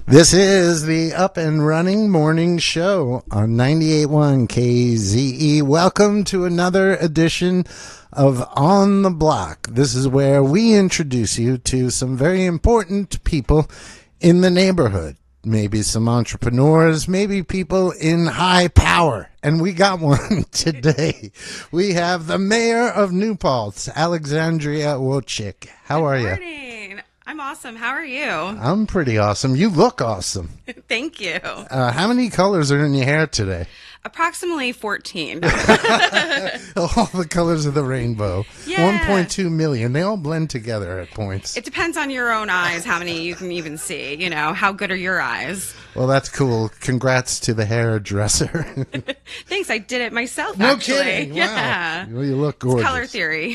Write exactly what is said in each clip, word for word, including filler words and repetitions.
This is the Up and Running Morning Show on ninety-eight point one K Z E. Welcome to another edition of On the Block. This is where we introduce you to some very important people in the neighborhood. Maybe some entrepreneurs, maybe people in high power. And we got one today. We have the mayor of New Paltz, Alexandria Wojcik. How are you? Good morning. I'm awesome. How are you? I'm pretty awesome. You look awesome. Thank you. Uh, how many colors are in your hair today? Approximately fourteen. All the colors of the rainbow. Yeah. one point two million. They all blend together at points. It depends on your own eyes how many you can even see. You know, how good are your eyes? Well, that's cool. Congrats to the hairdresser. Thanks. I did it myself, No actually. kidding. Wow. Yeah. Well, you look gorgeous. It's color theory.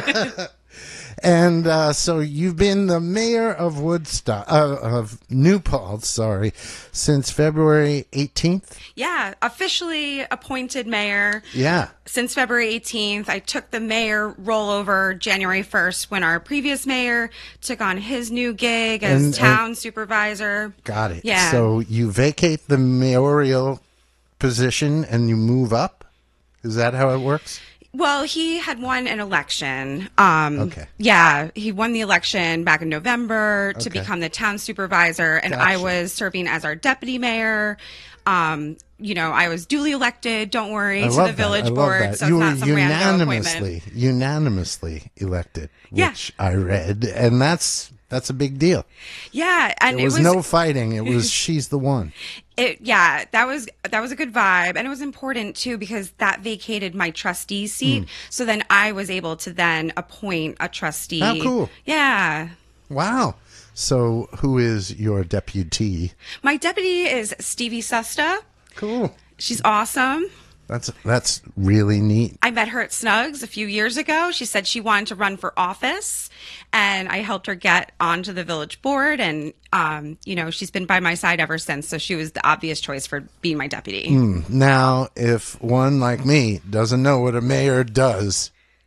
And uh, so you've been the mayor of Woodstock, uh, of New Paltz, sorry, since February eighteenth? Yeah. Officially appointed mayor. Yeah. Since February eighteenth, I took the mayor rollover January first when our previous mayor took on his new gig as And- town and- supervisor. Got it. Yeah. So you vacate the mayoral position and you move up? Is that how it works? Well, he had won an election. Um, Okay. Yeah, he won the election back in November to Okay. become the town supervisor, and I Gotcha. was serving as our deputy mayor. Um, you know, I was duly elected. Don't worry, I to love the that. village I love board, that. so You it's were not some random appointment. unanimously, unanimously elected, Yeah. which I read, and that's that's a big deal. Yeah, and There was, it was no fighting. It was she's the one. It, yeah, that was that was a good vibe, and it was important too because that vacated my trustee seat. So then I was able to then appoint a trustee. How cool. Yeah, Wow. So who is your deputy? my deputy is Stevie Susta. Cool. She's awesome. That's that's really neat. I met her at Snugs a few years ago. She said she wanted to run for office, and I helped her get onto the village board. And, um, you know, she's been by my side ever since. So she was the obvious choice for being my deputy. Now, if one like me doesn't know what a mayor does,